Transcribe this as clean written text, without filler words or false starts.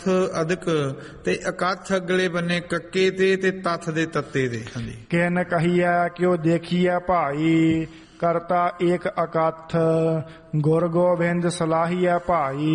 ਅਧਿਕ ਤੇ ਇਕੱਠ ਅਗਲੇ ਬੰਨੇ ਕੱਕੇ ਤੇ ਤੱਥ ਦੇ ਤੱਤੇ ਦੇ। ਹਾਂਜੀ। ਕਿਨ ਕਹੀਐ ਕਿਉ ਦੇਖੀਐ ਭਾਈ, ਕਰਤਾ ਏਕ ਅਕਥ, ਗੁਰ ਗੋਬਿੰਦ ਸਲਾਹੀਐ ਭਾਈ।